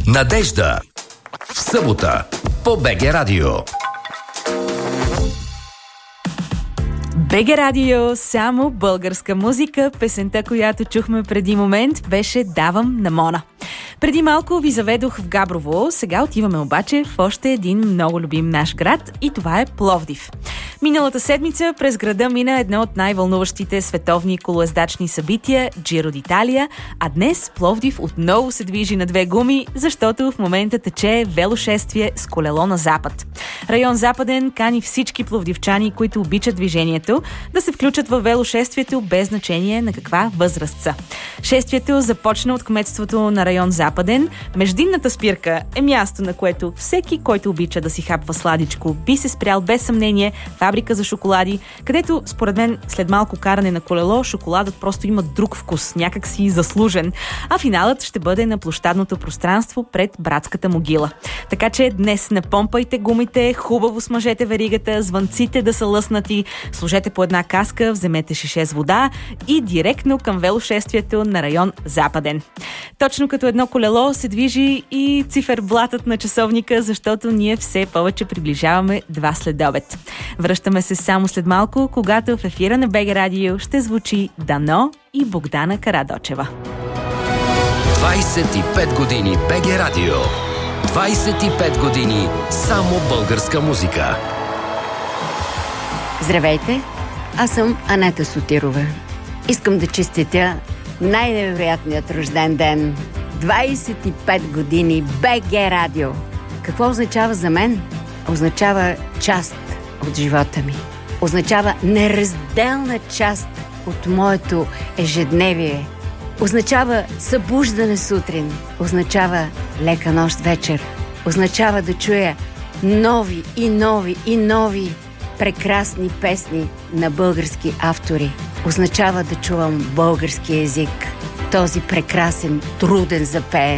Надежда. В събота по БГ Радио. БГ Радио, само българска музика. Песента, която чухме преди момент, беше "Давам на Мона". Преди малко ви заведох в Габрово, сега отиваме обаче в още един много любим наш град и това е Пловдив. Миналата седмица през града мина едно от най-вълнуващите световни колоездачни събития – Джиро д'Италия, а днес Пловдив отново се движи на две гуми, защото в момента тече велошествие с колело на запад. Район Западен кани всички пловдивчани, които обичат движението, да се включат във велошествието без значение на каква възраст са. Шествието започна от кметството на район Западен. Междинната спирка е място, на което всеки, който обича да си хапва сладичко, би се спрял без съмнение. Фабрика за шоколади, където според мен след малко каране на колело шоколадът просто има друг вкус, някак си заслужен. А финалът ще бъде на площадното пространство пред братската могила. Така че днес напомпайте гумите, хубаво смажете веригата, звънците да са лъснати, сложете по една каска, вземете шише с вода и директно към велошествието на район Западен. Точно като едно колело се движи и циферблатът на часовника, защото ние все повече приближаваме 2 следобед. Връщаме се само след малко, когато в ефира на БГ Радио ще звучи Дано и Богдана Карадочева. 25 години БГ Радио. 25 години само българска музика. Здравейте, аз съм Анета Сотирова. Искам да честитя най-невероятният рожден ден. 25 години БГ Радио. Какво означава за мен? Означава част от живота ми. Означава неразделна част от моето ежедневие. Означава събуждане сутрин. Означава лека нощ вечер. Означава да чуя нови и нови и нови прекрасни песни на български автори. Означава да чувам български език. Този прекрасен, труден за пеене.